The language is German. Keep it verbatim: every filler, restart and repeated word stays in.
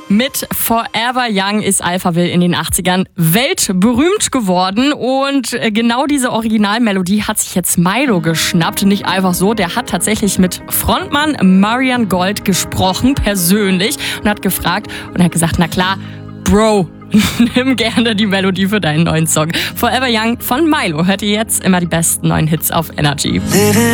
Mit Forever Young ist Alphaville in den achtzigern weltberühmt geworden und genau diese Originalmelodie hat sich jetzt Milo geschnappt. Nicht einfach so, der hat tatsächlich mit Frontmann Marian Gold gesprochen, persönlich, und hat gefragt und hat gesagt, na klar, Bro, nimm gerne die Melodie für deinen neuen Song. Forever Young von Milo. Hört ihr jetzt immer die besten neuen Hits auf Energy.